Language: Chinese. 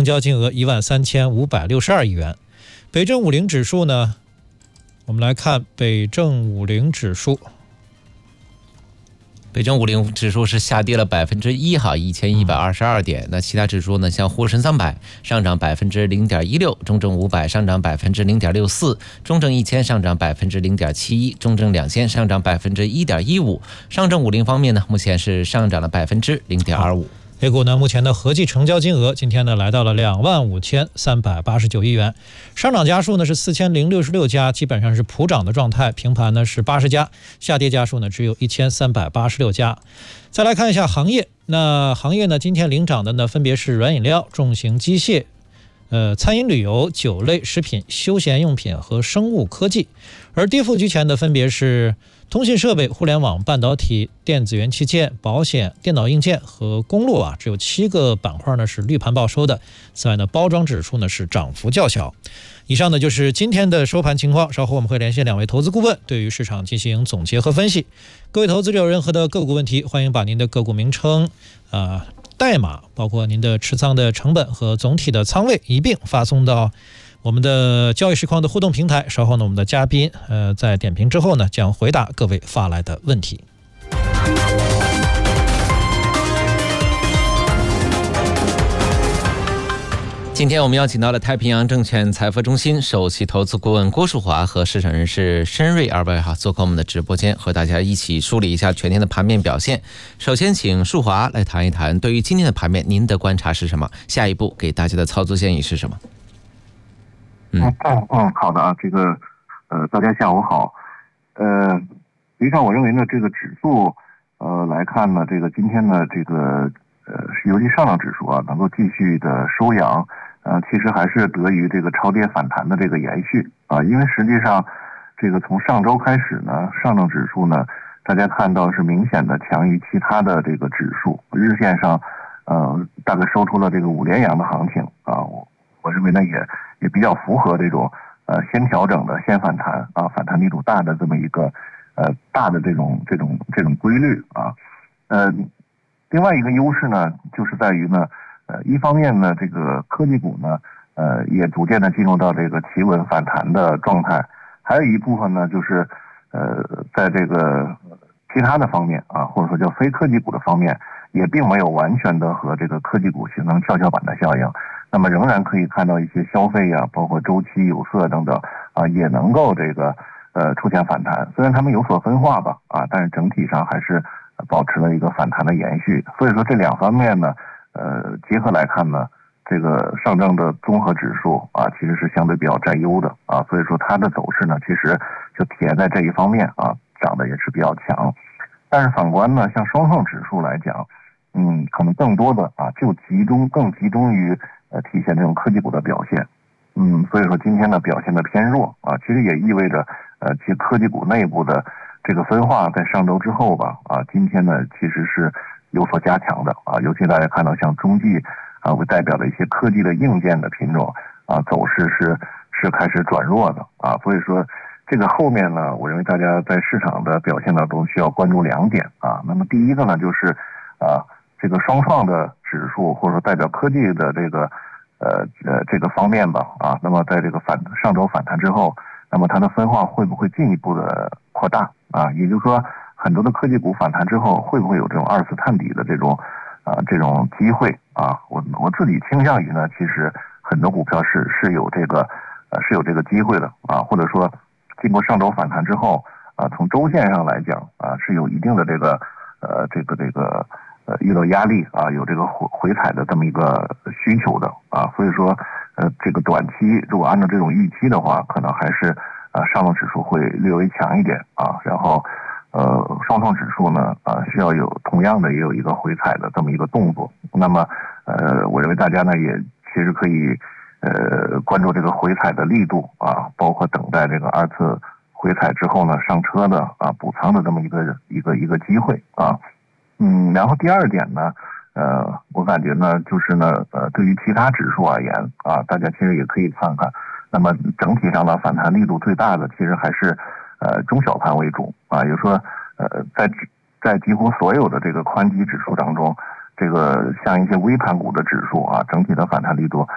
交金额13562亿元。北证50指数呢，我们来看北证50指数。 北证50指数是下跌了1%哈，1122点。那其他指数呢，像沪深300上涨0.16%，中证500上涨0.64%，中证1000上涨0.71%，中证2000上涨1.15%。上证50方面呢，目前是上涨了0.25%。 A 股呢，目前的合计成交金额今天呢来到了25389亿元，上涨家数呢是4066家，基本上是普涨的状态，平盘呢是80家，下跌家数呢只有1386家。再来看一下行业，那行业呢今天领涨的呢分别是软饮料、重型机械、餐饮旅游、酒类、食品、休闲用品和生物科技，而跌幅居前的分别是通信设备、互联网、半导体、电子元器件、保险、电脑硬件和公路啊，只有7个板块呢是绿盘报收的。此外呢，包装指数呢是涨幅较小。以上呢就是今天的收盘情况，稍后我们会连线2位投资顾问，对于市场进行总结和分析。各位投资者有任何的个股问题，欢迎把您的个股名称、代码，包括您的持仓的成本和总体的仓位一并发送到我们的交易实况的互动平台。稍后呢，我们的嘉宾在点评之后呢，将回答各位发来的问题。 今天我们邀请到了太平洋证券财富中心首席投资顾问郭树华和市场人士申瑞2位做客我们的直播间，和大家一起梳理一下全天的盘面表现。首先请树华来谈一谈对于今天的盘面您的观察是什么，下一步给大家的操作建议是什么？ 好的啊，大家下午好。实际上我认为呢，这个指数来看呢，今天呢尤其上证指数啊能够继续的收阳，其实还是得于超跌反弹的延续啊，因为实际上从上周开始呢，上证指数呢大家看到是明显的强于其他的指数，日线上大概收出了5连阳的行情啊，我认为呢也比较符合先调整的先反弹啊，反弹力度大的这么一个大的这种规律啊。另外一个优势呢，就是在于呢一方面呢科技股呢也逐渐的进入到企稳反弹的状态，还有一部分呢就是在其他的方面啊，或者说叫非科技股的方面，也并没有完全的和科技股形成跷跷板的效应，那么仍然可以看到一些消费啊，包括周期、有色等等啊，也能够出现反弹。虽然它们有所分化吧啊，但是整体上还是保持了一个反弹的延续。所以说这两方面呢，结合来看呢，上证的综合指数啊，其实是相对比较占优的啊，所以说它的走势呢，其实就体现在这一方面啊，涨得也是比较强。但是反观呢，像双创指数来讲，可能更多的啊，更集中于体现这种科技股的表现。所以说今天呢表现的偏弱啊，其实也意味着其实科技股内部的分化在上周之后吧啊，今天呢其实是有所加强的啊，尤其大家看到像中继啊为代表的一些科技的硬件的品种啊，走势是开始转弱的啊，所以说后面呢，我认为大家在市场的表现当中需要关注2点啊。那么第一个呢，就是双创的指数或者说代表科技的方面吧啊，那么在上周反弹之后，那么它的分化会不会进一步的扩大啊？也就是说，很多的科技股反弹之后，会不会有这种2次探底的这种机会啊？我自己倾向于呢，其实很多股票是有这个机会的啊，或者说经过上周反弹之后啊，从周线上来讲啊，是有一定的遇到压力啊，有回踩的这么一个需求的啊，所以说短期如果按照这种预期的话，可能还是上证指数会略微强一点啊，然后双创指数呢需要同样的也有一个回踩的这么一个动作。那么我认为大家呢也其实可以关注回踩的力度啊，包括等待2次回踩之后呢上车的啊补仓的这么一个机会啊。然后第二点呢，我感觉呢，就是呢，对于其他指数而言啊，大家其实也可以看看。那么整体上呢，反弹力度最大的其实还是中小盘为主啊，也就是说，在几乎所有的宽基指数当中，像一些微盘股的指数啊，整体的反弹力度